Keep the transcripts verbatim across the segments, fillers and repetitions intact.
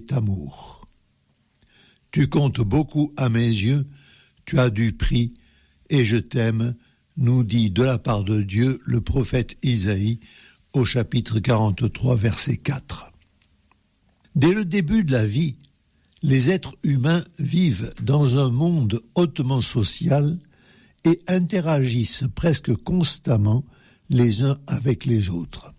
est amour. Tu comptes beaucoup à mes yeux, tu as du prix, et je t'aime, nous dit de la part de Dieu le prophète Isaïe au chapitre quarante-trois, verset quatre. Dès le début de la vie, les êtres humains vivent dans un monde hautement social et interagissent presque constamment les uns avec les autres.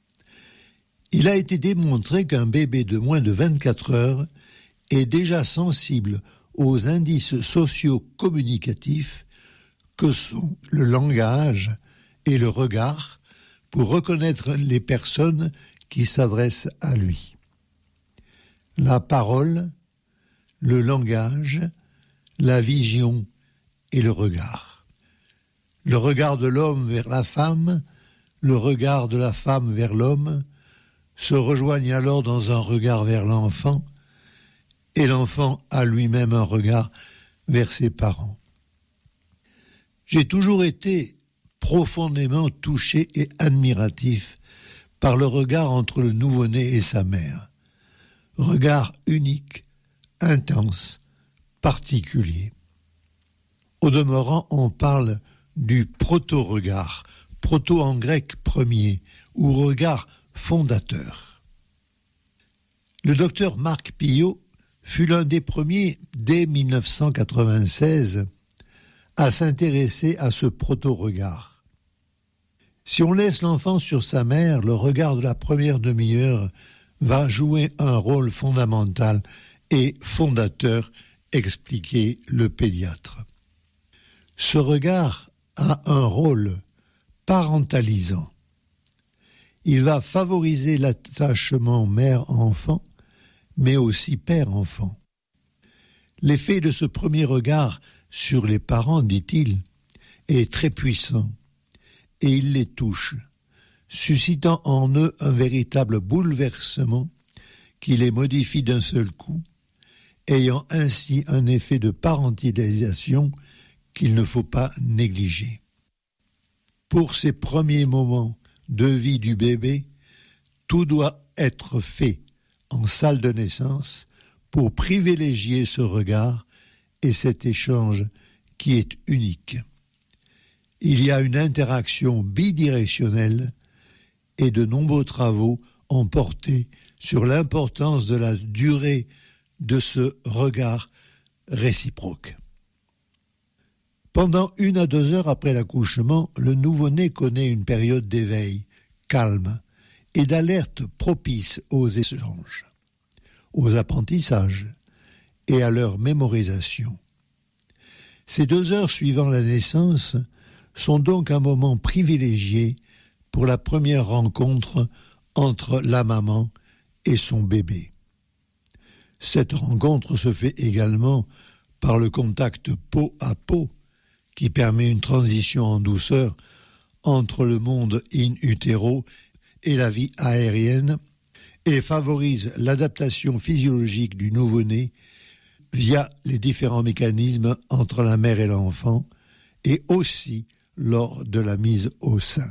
Il a été démontré qu'un bébé de moins de vingt-quatre heures est déjà sensible aux indices socio-communicatifs que sont le langage et le regard pour reconnaître les personnes qui s'adressent à lui. La parole, le langage, la vision et le regard. Le regard de l'homme vers la femme, le regard de la femme vers l'homme, se rejoignent alors dans un regard vers l'enfant, et l'enfant a lui-même un regard vers ses parents. J'ai toujours été profondément touché et admiratif par le regard entre le nouveau-né et sa mère. Regard unique, intense, particulier. Au demeurant, on parle du proto-regard, proto en grec premier, ou regard fondateur. Le docteur Marc Pillot fut l'un des premiers, dès dix-neuf cent quatre-vingt-seize, à s'intéresser à ce proto-regard. Si on laisse l'enfant sur sa mère, le regard de la première demi-heure va jouer un rôle fondamental et fondateur, expliquait le pédiatre. Ce regard a un rôle parentalisant. Il va favoriser l'attachement mère-enfant, mais aussi père-enfant. L'effet de ce premier regard sur les parents, dit-il, est très puissant, et il les touche, suscitant en eux un véritable bouleversement qui les modifie d'un seul coup, ayant ainsi un effet de parentalisation qu'il ne faut pas négliger. Pour ces premiers moments de vie du bébé, tout doit être fait en salle de naissance pour privilégier ce regard et cet échange qui est unique. Il y a une interaction bidirectionnelle et de nombreux travaux ont porté sur l'importance de la durée de ce regard réciproque. Pendant une à deux heures après l'accouchement, le nouveau-né connaît une période d'éveil, calme, et d'alerte propice aux échanges, aux apprentissages et à leur mémorisation. Ces deux heures suivant la naissance sont donc un moment privilégié pour la première rencontre entre la maman et son bébé. Cette rencontre se fait également par le contact peau à peau qui permet une transition en douceur entre le monde in utero et la vie aérienne et favorise l'adaptation physiologique du nouveau-né via les différents mécanismes entre la mère et l'enfant et aussi lors de la mise au sein.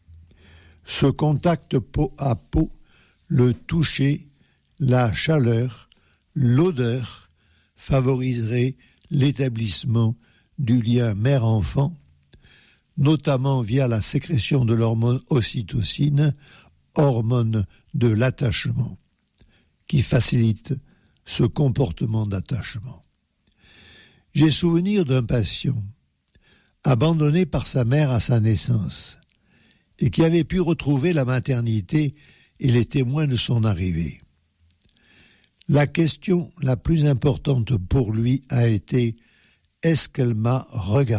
Ce contact peau à peau, le toucher, la chaleur, l'odeur favoriserait l'établissement du lien mère-enfant, notamment via la sécrétion de l'hormone ocytocine, hormone de l'attachement, qui facilite ce comportement d'attachement. J'ai souvenir d'un patient abandonné par sa mère à sa naissance et qui avait pu retrouver la maternité et les témoins de son arrivée. La question la plus importante pour lui a été « Est-ce qu'elle m'a regardé ?»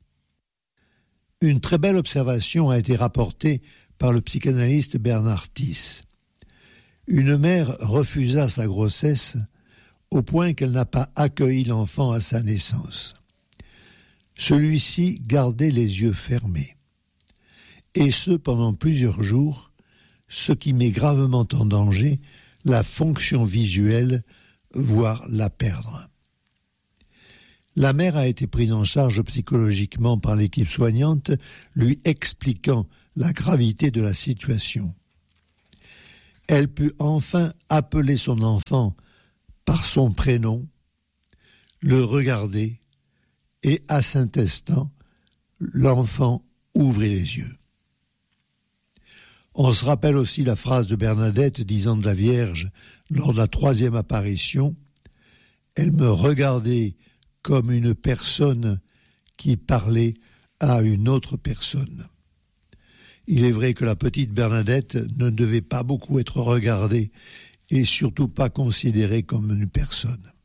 Une très belle observation a été rapportée par le psychanalyste Bernard Tiss. Une mère refusa sa grossesse au point qu'elle n'a pas accueilli l'enfant à sa naissance. Celui-ci gardait les yeux fermés, et ce pendant plusieurs jours, ce qui met gravement en danger la fonction visuelle, voire la perdre. La mère a été prise en charge psychologiquement par l'équipe soignante, lui expliquant la gravité de la situation. elle put enfin appeler son enfant par son prénom, le regarder, et à cet instant, l'enfant ouvrit les yeux. On se rappelle aussi la phrase de Bernadette disant de la Vierge lors de la troisième apparition, « Elle me regardait comme une personne qui parlait à une autre personne. » Il est vrai que la petite Bernadette ne devait pas beaucoup être regardée et surtout pas considérée comme une personne.